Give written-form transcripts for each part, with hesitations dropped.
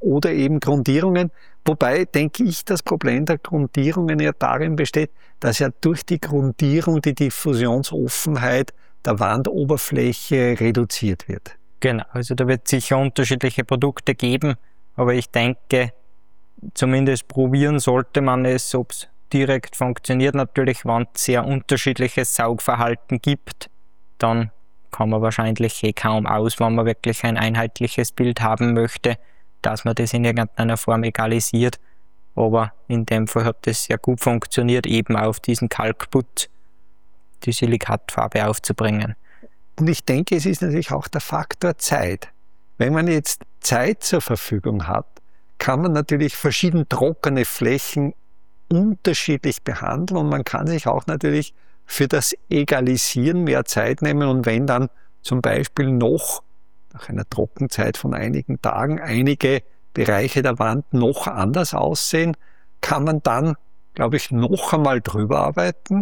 oder eben Grundierungen. Wobei, denke ich, das Problem der Grundierungen ja darin besteht, dass ja durch die Grundierung die Diffusionsoffenheit der Wandoberfläche reduziert wird. Genau, also da wird es sicher unterschiedliche Produkte geben, aber ich denke, zumindest probieren sollte man es, ob es direkt funktioniert. Natürlich, wenn es sehr unterschiedliches Saugverhalten gibt, dann kann man wahrscheinlich kaum aus, wenn man wirklich ein einheitliches Bild haben möchte, dass man das in irgendeiner Form egalisiert. Aber in dem Fall hat das sehr gut funktioniert, eben auf diesen Kalkputz die Silikatfarbe aufzubringen. Und ich denke, es ist natürlich auch der Faktor Zeit. Wenn man jetzt Zeit zur Verfügung hat, kann man natürlich verschieden trockene Flächen unterschiedlich behandeln und man kann sich auch natürlich für das Egalisieren mehr Zeit nehmen und wenn dann zum Beispiel noch nach einer Trockenzeit von einigen Tagen einige Bereiche der Wand noch anders aussehen, kann man dann, glaube ich, noch einmal drüber arbeiten.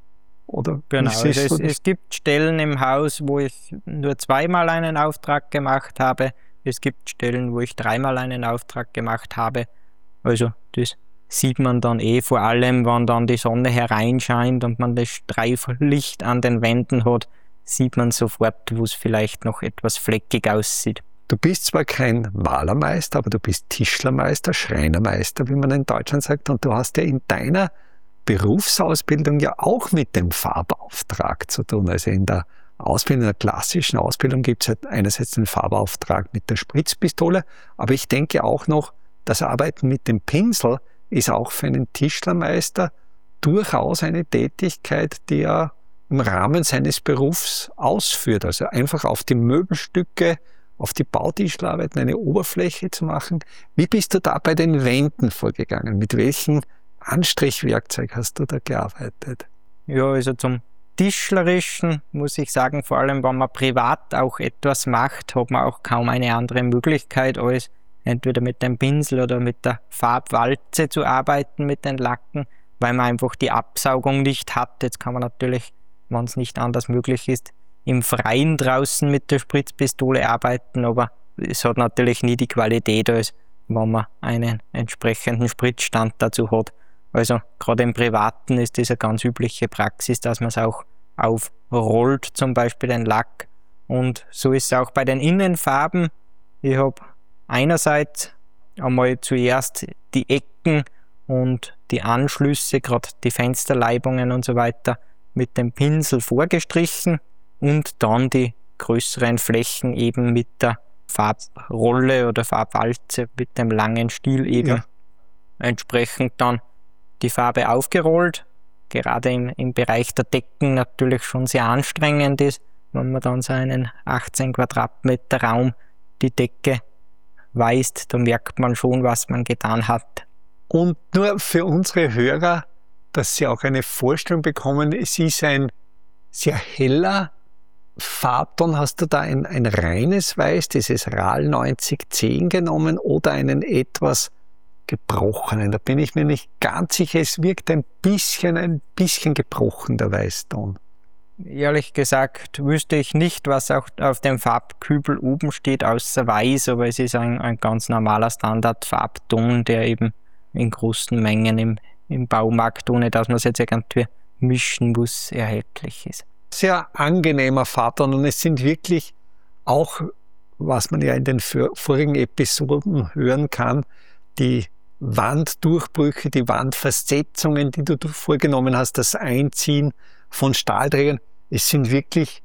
Oder genau, also es gibt Stellen im Haus, wo ich nur zweimal einen Auftrag gemacht habe. Es gibt Stellen, wo ich dreimal einen Auftrag gemacht habe. Also das sieht man dann vor allem, wenn dann die Sonne hereinscheint und man das Streiflicht an den Wänden hat, sieht man sofort, wo es vielleicht noch etwas fleckig aussieht. Du bist zwar kein Malermeister, aber du bist Tischlermeister, Schreinermeister, wie man in Deutschland sagt, und du hast ja in deiner Berufsausbildung ja auch mit dem Farbauftrag zu tun. Also in der Ausbildung, in der klassischen Ausbildung gibt es halt einerseits den Farbauftrag mit der Spritzpistole, aber ich denke auch noch, das Arbeiten mit dem Pinsel ist auch für einen Tischlermeister durchaus eine Tätigkeit, die er im Rahmen seines Berufs ausführt. Also einfach auf die Möbelstücke, auf die Bautischlerarbeiten eine Oberfläche zu machen. Wie bist du da bei den Wänden vorgegangen? Mit welchen Anstrichwerkzeug hast du da gearbeitet? Ja, also zum Tischlerischen muss ich sagen, vor allem wenn man privat auch etwas macht, hat man auch kaum eine andere Möglichkeit, als entweder mit dem Pinsel oder mit der Farbwalze zu arbeiten mit den Lacken, weil man einfach die Absaugung nicht hat. Jetzt kann man natürlich, wenn es nicht anders möglich ist, im Freien draußen mit der Spritzpistole arbeiten, aber es hat natürlich nie die Qualität, als wenn man einen entsprechenden Spritzstand dazu hat. Also gerade im Privaten ist das eine ganz übliche Praxis, dass man es auch aufrollt, zum Beispiel den Lack. Und so ist es auch bei den Innenfarben. Ich habe einerseits einmal zuerst die Ecken und die Anschlüsse, gerade die Fensterleibungen und so weiter, mit dem Pinsel vorgestrichen und dann die größeren Flächen eben mit der Farbrolle oder Farbwalze, mit dem langen Stiel eben entsprechend dann die Farbe aufgerollt. Gerade im Bereich der Decken natürlich schon sehr anstrengend ist, wenn man dann so einen 18 Quadratmeter Raum die Decke weist, da merkt man schon, was man getan hat. Und nur für unsere Hörer, dass sie auch eine Vorstellung bekommen, es ist ein sehr heller Farbton. Hast du da ein reines Weiß, dieses RAL 9010 genommen oder einen etwas gebrochenen? Da bin ich mir nicht ganz sicher. Es wirkt ein bisschen gebrochen, der Weißton. Ehrlich gesagt wüsste ich nicht, was auch auf dem Farbkübel oben steht, außer Weiß, aber es ist ein ganz normaler Standardfarbton, der eben in großen Mengen im Baumarkt, ohne dass man es jetzt irgendwie mischen muss, erhältlich ist. Sehr angenehmer Farbton und es sind wirklich auch, was man ja in den vorigen Episoden hören kann, die Wanddurchbrüche, die Wandversetzungen, die du vorgenommen hast, das Einziehen von Stahlträgern. Es sind wirklich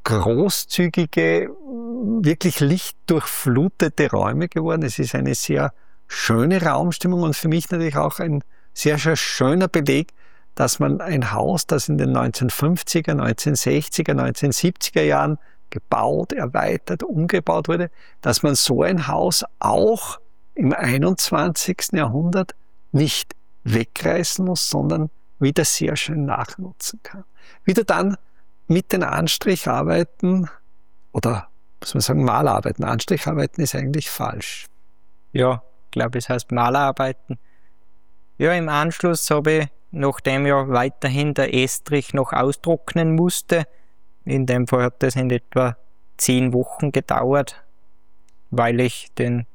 großzügige, wirklich lichtdurchflutete Räume geworden. Es ist eine sehr schöne Raumstimmung und für mich natürlich auch ein sehr, sehr schöner Beleg, dass man ein Haus, das in den 1950er, 1960er, 1970er Jahren gebaut, erweitert, umgebaut wurde, dass man so ein Haus auch im 21. Jahrhundert nicht wegreißen muss, sondern wieder sehr schön nachnutzen kann. Wieder dann mit den Anstricharbeiten oder muss man sagen Malarbeiten. Anstricharbeiten ist eigentlich falsch. Ja, ich glaube, es heißt Malarbeiten. Ja, im Anschluss habe ich, nachdem ja weiterhin der Estrich noch austrocknen musste, in dem Fall hat das in etwa 10 Wochen gedauert, weil ich den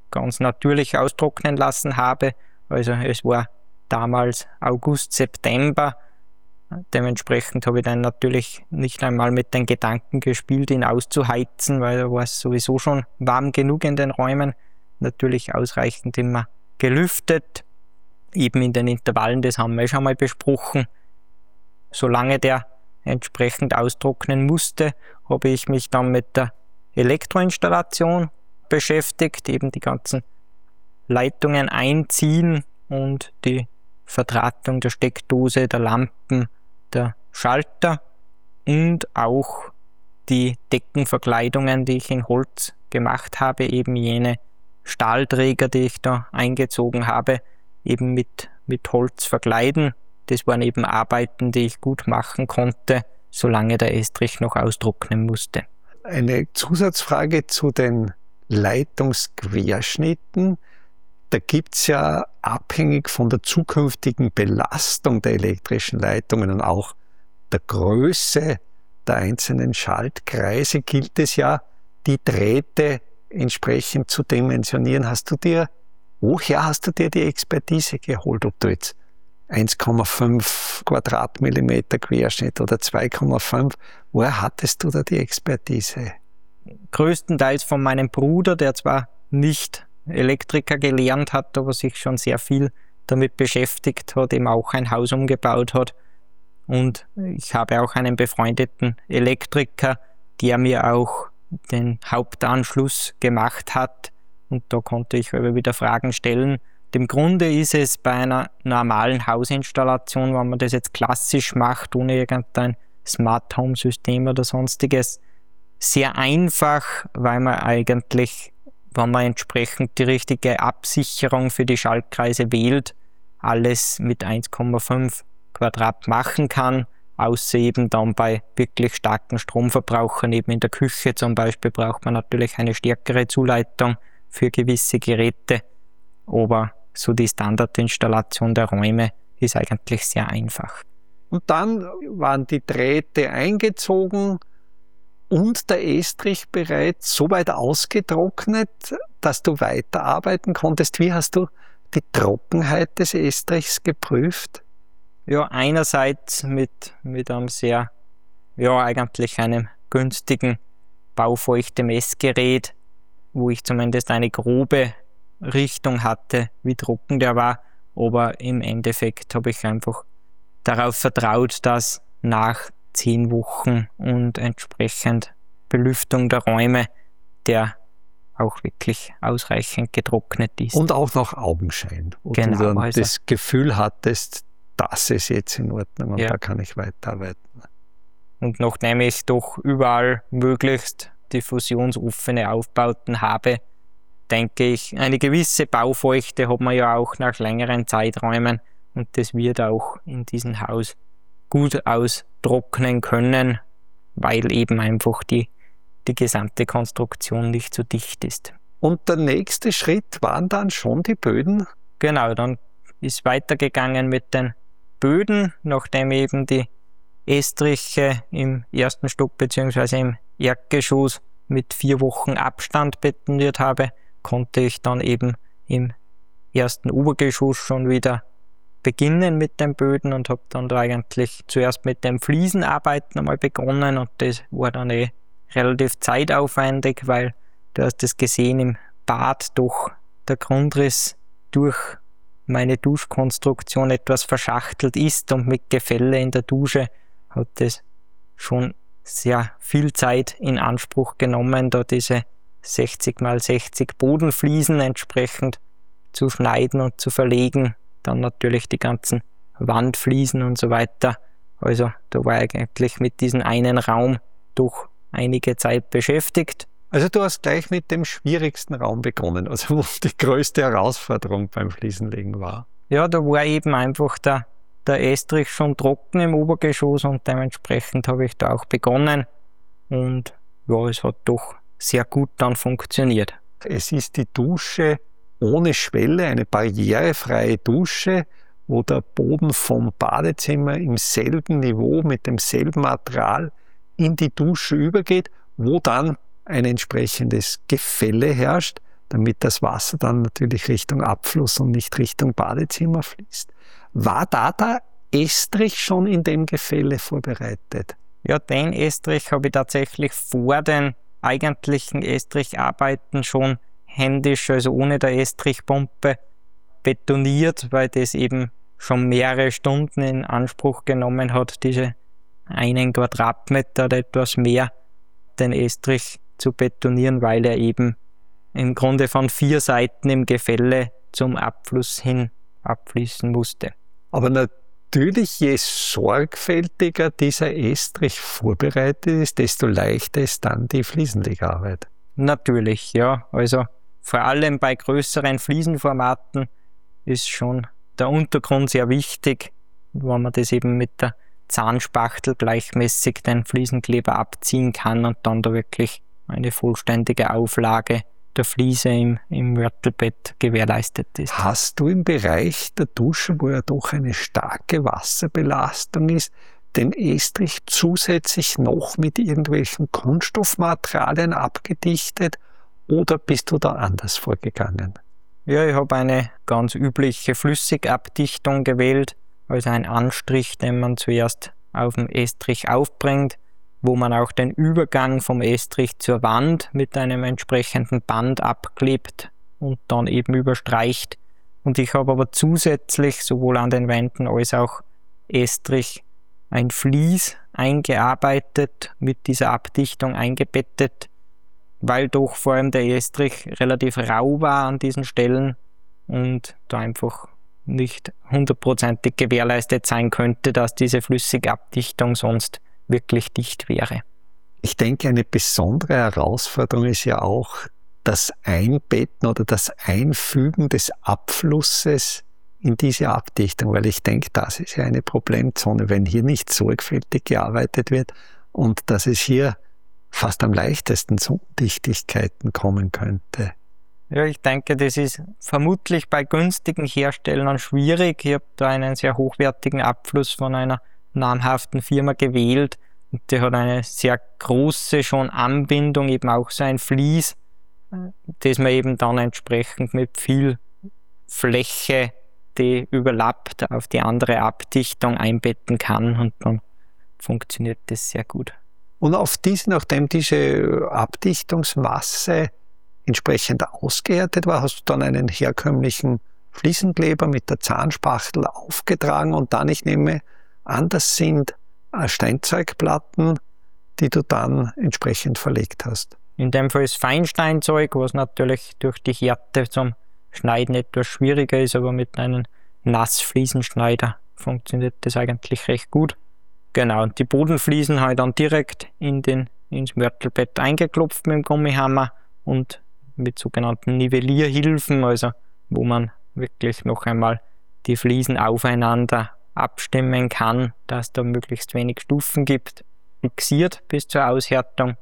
ganz natürlich austrocknen lassen habe. Also es war damals August, September. Dementsprechend habe ich dann natürlich nicht einmal mit den Gedanken gespielt, ihn auszuheizen, weil da war es sowieso schon warm genug in den Räumen. Natürlich ausreichend immer gelüftet, eben in den Intervallen, das haben wir schon mal besprochen. Solange der entsprechend austrocknen musste, habe ich mich dann mit der Elektroinstallation beschäftigt, eben die ganzen Leitungen einziehen und die Verdrahtung der Steckdose, der Lampen, der Schalter und auch die Deckenverkleidungen, die ich in Holz gemacht habe, eben jene Stahlträger, die ich da eingezogen habe, eben mit Holz verkleiden. Das waren eben Arbeiten, die ich gut machen konnte, solange der Estrich noch austrocknen musste. Eine Zusatzfrage zu den Leitungsquerschnitten. Da gibt es ja abhängig von der zukünftigen Belastung der elektrischen Leitungen und auch der Größe der einzelnen Schaltkreise gilt es ja, die Drähte entsprechend zu dimensionieren. Woher hast du dir die Expertise geholt, ob du jetzt 1,5 Quadratmillimeter Querschnitt oder 2,5, woher hattest du da die Expertise? Größtenteils von meinem Bruder, der zwar nicht Elektriker gelernt hat, aber sich schon sehr viel damit beschäftigt hat, eben auch ein Haus umgebaut hat. Und ich habe auch einen befreundeten Elektriker, der mir auch den Hauptanschluss gemacht hat. Und da konnte ich wieder Fragen stellen. Im Grunde ist es bei einer normalen Hausinstallation, wenn man das jetzt klassisch macht, ohne irgendein Smart Home System oder sonstiges, sehr einfach, weil man eigentlich, wenn man entsprechend die richtige Absicherung für die Schaltkreise wählt, alles mit 1,5 Quadrat machen kann, außer eben dann bei wirklich starken Stromverbrauchern, eben in der Küche zum Beispiel, braucht man natürlich eine stärkere Zuleitung für gewisse Geräte, aber so die Standardinstallation der Räume ist eigentlich sehr einfach. Und dann waren die Drähte eingezogen und der Estrich bereits so weit ausgetrocknet, dass du weiterarbeiten konntest. Wie hast du die Trockenheit des Estrichs geprüft? Ja, einerseits mit einem sehr, eigentlich einem günstigen Baufeuchte-Messgerät, wo ich zumindest eine grobe Richtung hatte, wie trocken der war, aber im Endeffekt habe ich einfach darauf vertraut, dass nach 10 Wochen und entsprechend Belüftung der Räume der auch wirklich ausreichend getrocknet ist. Und auch nach Augenschein, wo du dann das Gefühl hattest, das ist jetzt in Ordnung und da kann ich weiterarbeiten. Und nachdem ich doch überall möglichst diffusionsoffene Aufbauten habe, denke ich, eine gewisse Baufeuchte hat man ja auch nach längeren Zeiträumen und das wird auch in diesem Haus gut austrocknen können, weil eben einfach die gesamte Konstruktion nicht so dicht ist. Und der nächste Schritt waren dann schon die Böden? Genau, dann ist weitergegangen mit den Böden, nachdem eben die Estriche im ersten Stock bzw. im Erdgeschoss mit 4 Wochen Abstand betoniert habe, konnte ich dann eben im ersten Obergeschoss schon wieder beginnen mit den Böden und habe dann da eigentlich zuerst mit dem Fliesenarbeiten einmal begonnen und das war dann relativ zeitaufwendig, weil du hast es gesehen, im Bad doch der Grundriss durch meine Duschkonstruktion etwas verschachtelt ist und mit Gefälle in der Dusche hat es schon sehr viel Zeit in Anspruch genommen, da diese 60x60 Bodenfliesen entsprechend zu schneiden und zu verlegen. Dann natürlich die ganzen Wandfliesen und so weiter. Also da war ich eigentlich mit diesem einen Raum doch einige Zeit beschäftigt. Also du hast gleich mit dem schwierigsten Raum begonnen, also wo die größte Herausforderung beim Fliesenlegen war. Ja, da war eben einfach der Estrich schon trocken im Obergeschoss und dementsprechend habe ich da auch begonnen und ja, es hat doch sehr gut dann funktioniert. Es ist die Dusche ohne Schwelle, eine barrierefreie Dusche, wo der Boden vom Badezimmer im selben Niveau mit demselben Material in die Dusche übergeht, wo dann ein entsprechendes Gefälle herrscht. damit das Wasser dann natürlich Richtung Abfluss und nicht Richtung Badezimmer fließt. War da der Estrich schon in dem Gefälle vorbereitet? Ja, den Estrich habe ich tatsächlich vor den eigentlichen Estricharbeiten schon händisch, also ohne der Estrichpumpe, betoniert, weil das eben schon mehrere Stunden in Anspruch genommen hat, diese 1 Quadratmeter oder etwas mehr, den Estrich zu betonieren, weil er eben im Grunde von 4 Seiten im Gefälle zum Abfluss hin abfließen musste. Aber natürlich, je sorgfältiger dieser Estrich vorbereitet ist, desto leichter ist dann die Fliesenlegarbeit. Natürlich, ja. Also vor allem bei größeren Fliesenformaten ist schon der Untergrund sehr wichtig, wenn man das eben mit der Zahnspachtel gleichmäßig den Fliesenkleber abziehen kann und dann da wirklich eine vollständige Auflage der Fliese im Mörtelbett gewährleistet ist. Hast du im Bereich der Dusche, wo ja doch eine starke Wasserbelastung ist, den Estrich zusätzlich noch mit irgendwelchen Kunststoffmaterialien abgedichtet oder bist du da anders vorgegangen? Ja, ich habe eine ganz übliche Flüssigabdichtung gewählt, also ein Anstrich, den man zuerst auf dem Estrich aufbringt, wo man auch den Übergang vom Estrich zur Wand mit einem entsprechenden Band abklebt und dann eben überstreicht. Und ich habe aber zusätzlich sowohl an den Wänden als auch Estrich ein Vlies eingearbeitet, mit dieser Abdichtung eingebettet, weil doch vor allem der Estrich relativ rau war an diesen Stellen und da einfach nicht 100%ig gewährleistet sein könnte, dass diese Flüssigabdichtung sonst wirklich dicht wäre. Ich denke, eine besondere Herausforderung ist ja auch das Einbetten oder das Einfügen des Abflusses in diese Abdichtung, weil ich denke, das ist ja eine Problemzone, wenn hier nicht sorgfältig gearbeitet wird und dass es hier fast am leichtesten zu Undichtigkeiten kommen könnte. Ja, ich denke, das ist vermutlich bei günstigen Herstellern schwierig. Ich habe da einen sehr hochwertigen Abfluss von einer namhaften Firma gewählt und die hat eine sehr große schon Anbindung, eben auch so ein Vlies, das man eben dann entsprechend mit viel Fläche, die überlappt, auf die andere Abdichtung einbetten kann und dann funktioniert das sehr gut. Und auf diese, nachdem diese Abdichtungsmasse entsprechend ausgehärtet war, hast du dann einen herkömmlichen Fliesenkleber mit der Zahnspachtel aufgetragen und dann, ich nehme an, das sind Steinzeugplatten, die du dann entsprechend verlegt hast. In dem Fall ist Feinsteinzeug, was natürlich durch die Härte zum Schneiden etwas schwieriger ist, aber mit einem Nassfliesenschneider funktioniert das eigentlich recht gut. Genau, und die Bodenfliesen habe ich dann direkt ins Mörtelbett eingeklopft mit dem Gummihammer und mit sogenannten Nivellierhilfen, also wo man wirklich noch einmal die Fliesen aufeinander abstimmen kann, dass da möglichst wenig Stufen gibt, fixiert bis zur Aushärtung.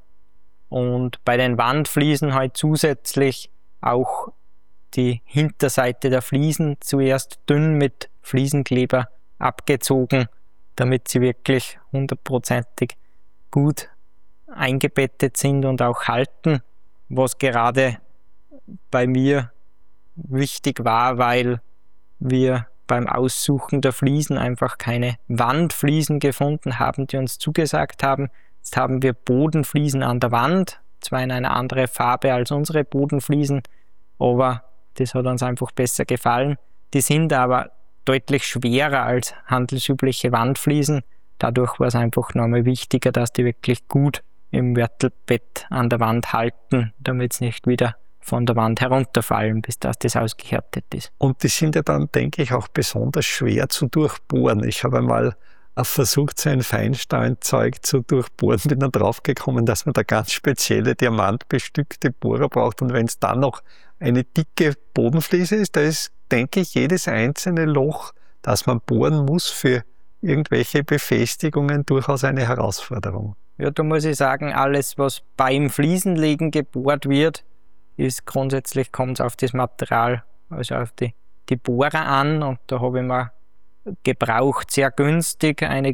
Und bei den Wandfliesen halt zusätzlich auch die Hinterseite der Fliesen zuerst dünn mit Fliesenkleber abgezogen, damit sie wirklich 100%ig gut eingebettet sind und auch halten, was gerade bei mir wichtig war, weil wir beim Aussuchen der Fliesen einfach keine Wandfliesen gefunden haben, die uns zugesagt haben. Jetzt haben wir Bodenfliesen an der Wand, zwar in einer anderen Farbe als unsere Bodenfliesen, aber das hat uns einfach besser gefallen. Die sind aber deutlich schwerer als handelsübliche Wandfliesen. Dadurch war es einfach nochmal wichtiger, dass die wirklich gut im Mörtelbett an der Wand halten, damit sie nicht wieder von der Wand herunterfallen, bis das ausgehärtet ist. Und die sind ja dann, denke ich, auch besonders schwer zu durchbohren. Ich habe einmal versucht, so ein Feinsteinzeug zu durchbohren, bin dann draufgekommen, dass man da ganz spezielle diamantbestückte Bohrer braucht. Und wenn es dann noch eine dicke Bodenfliese ist, da ist, denke ich, jedes einzelne Loch, das man bohren muss für irgendwelche Befestigungen, durchaus eine Herausforderung. Ja, da muss ich sagen, alles, was beim Fliesenlegen gebohrt wird, ist grundsätzlich, kommt es auf das Material, also auf die Bohrer an. Und da habe ich mir gebraucht, sehr günstig, eine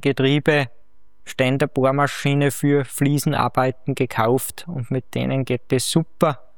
Getriebe-Ständerbohrmaschine für Fliesenarbeiten gekauft und mit denen geht das super.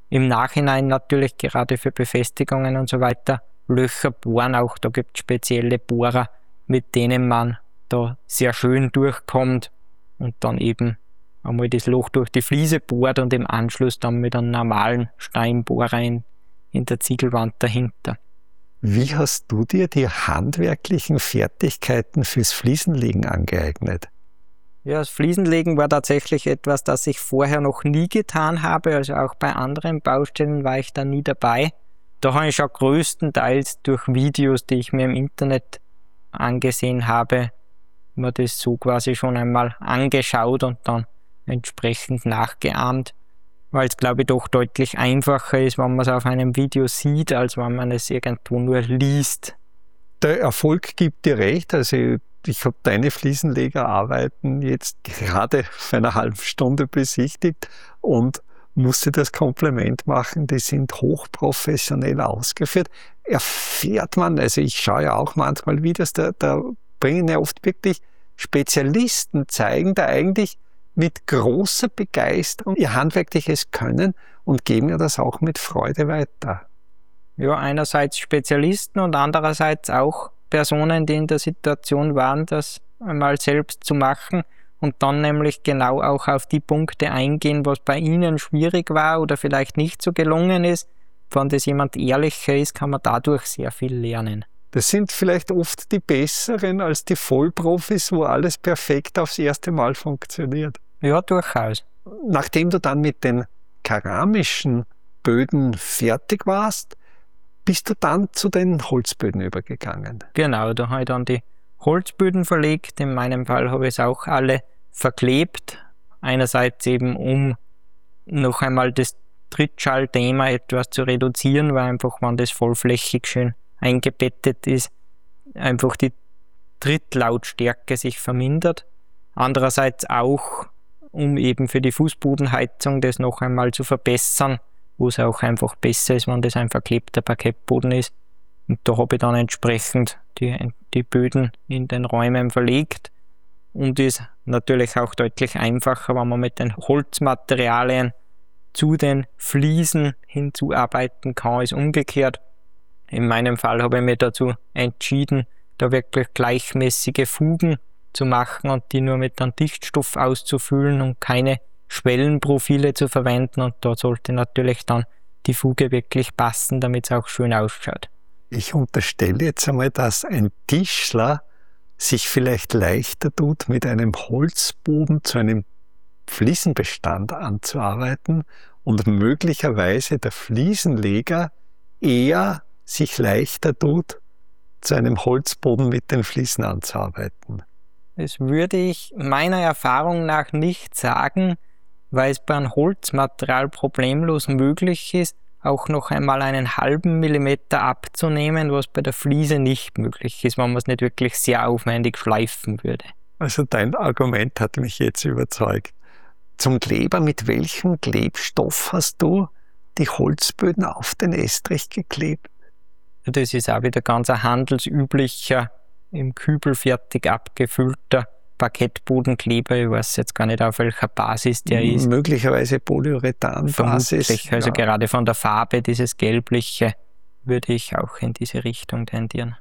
im Nachhinein natürlich gerade für Befestigungen und so weiter Löcher bohren. Auch da gibt es spezielle Bohrer, mit denen man da sehr schön durchkommt und dann eben einmal das Loch durch die Fliese bohrt und im Anschluss dann mit einem normalen Steinbohrer in der Ziegelwand dahinter. Wie hast du dir die handwerklichen Fertigkeiten fürs Fliesenlegen angeeignet? Ja, das Fliesenlegen war tatsächlich etwas, das ich vorher noch nie getan habe. Also auch bei anderen Baustellen war ich da nie dabei. Da habe ich auch größtenteils durch Videos, die ich mir im Internet angesehen habe, mir das so quasi schon einmal angeschaut und dann entsprechend nachgeahmt, weil es, glaube ich, doch deutlich einfacher ist, wenn man es auf einem Video sieht, als wenn man es irgendwo nur liest. Der Erfolg gibt dir recht, also ich habe deine Fliesenlegerarbeiten jetzt gerade vor einer halben Stunde besichtigt und musste das Kompliment machen, die sind hochprofessionell ausgeführt. Erfährt man, also ich schaue ja auch manchmal Videos, da bringen ja oft wirklich Spezialisten zeigen da eigentlich mit großer Begeisterung ihr handwerkliches Können und geben ja das auch mit Freude weiter. Ja, einerseits Spezialisten und andererseits auch Personen, die in der Situation waren, das einmal selbst zu machen und dann nämlich genau auch auf die Punkte eingehen, was bei ihnen schwierig war oder vielleicht nicht so gelungen ist. Wenn das jemand ehrlicher ist, kann man dadurch sehr viel lernen. Das sind vielleicht oft die Besseren als die Vollprofis, wo alles perfekt aufs erste Mal funktioniert. Ja, durchaus. Nachdem du dann mit den keramischen Böden fertig warst, bist du dann zu den Holzböden übergegangen? Genau, da habe ich dann die Holzböden verlegt. In meinem Fall habe ich es auch alle verklebt. Einerseits eben, um noch einmal das Trittschallthema etwas zu reduzieren, weil einfach, wenn das vollflächig schön eingebettet ist, einfach die Trittlautstärke sich vermindert. Andererseits auch, um eben für die Fußbodenheizung das noch einmal zu verbessern, wo es auch einfach besser ist, wenn das ein verklebter Parkettboden ist. Und da habe ich dann entsprechend die Böden in den Räumen verlegt und ist natürlich auch deutlich einfacher, wenn man mit den Holzmaterialien zu den Fliesen hinzuarbeiten kann, ist umgekehrt. In meinem Fall habe ich mich dazu entschieden, da wirklich gleichmäßige Fugen zu machen und die nur mit einem Dichtstoff auszufüllen und keine Schwellenprofile zu verwenden, und da sollte natürlich dann die Fuge wirklich passen, damit es auch schön ausschaut. Ich unterstelle jetzt einmal, dass ein Tischler sich vielleicht leichter tut, mit einem Holzboden zu einem Fliesenbestand anzuarbeiten und möglicherweise der Fliesenleger eher sich leichter tut, zu einem Holzboden mit den Fliesen anzuarbeiten. Das würde ich meiner Erfahrung nach nicht sagen, weil es bei einem Holzmaterial problemlos möglich ist, auch noch einmal einen halben Millimeter abzunehmen, was bei der Fliese nicht möglich ist, wenn man es nicht wirklich sehr aufwendig schleifen würde. Also dein Argument hat mich jetzt überzeugt. Zum Kleber, mit welchem Klebstoff hast du die Holzböden auf den Estrich geklebt? Das ist auch wieder ganz ein handelsüblicher, im Kübel fertig abgefüllter Parkettbodenkleber. Ich weiß jetzt gar nicht, auf welcher Basis der ist. Möglicherweise Polyurethan-Basis. Vermutlich, also gerade von der Farbe, dieses gelbliche, würde ich auch in diese Richtung tendieren.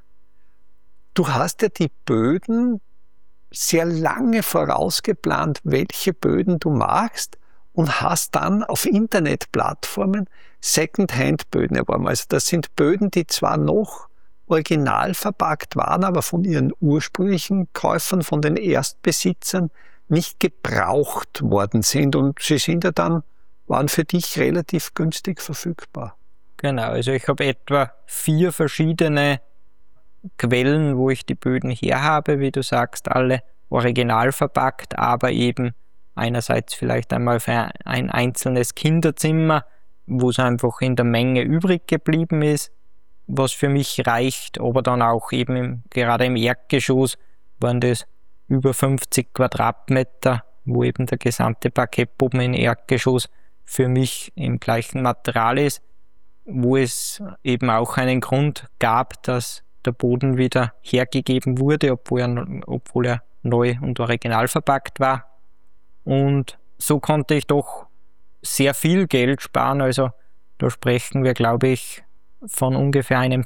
Du hast ja die Böden sehr lange vorausgeplant, welche Böden du magst, und hast dann auf Internetplattformen Second-Hand-Böden erworben. Also das sind Böden, die zwar noch original verpackt waren, aber von ihren ursprünglichen Käufern, von den Erstbesitzern nicht gebraucht worden sind, und sie sind ja dann, waren für dich relativ günstig verfügbar. Genau, also ich habe etwa 4 verschiedene Quellen, wo ich die Böden her habe, wie du sagst, alle original verpackt, aber eben einerseits vielleicht einmal für ein einzelnes Kinderzimmer, wo es einfach in der Menge übrig geblieben ist, was für mich reicht, aber dann auch eben gerade im Erdgeschoss waren das über 50 Quadratmeter, wo eben der gesamte Parkettboden im Erdgeschoss für mich im gleichen Material ist, wo es eben auch einen Grund gab, dass der Boden wieder hergegeben wurde, obwohl er neu und original verpackt war. Und so konnte ich doch sehr viel Geld sparen. Also Da sprechen wir, glaube ich, von ungefähr einem